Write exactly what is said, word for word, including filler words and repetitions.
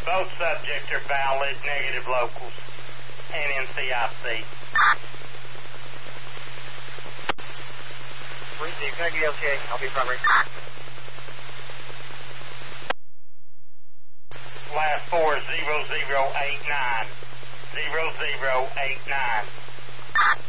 Both subjects are valid negative locals and N C I C. Receive, can I get L T A? I'll be primary. Last four is zero zero eight nine. Zero zero eight nine.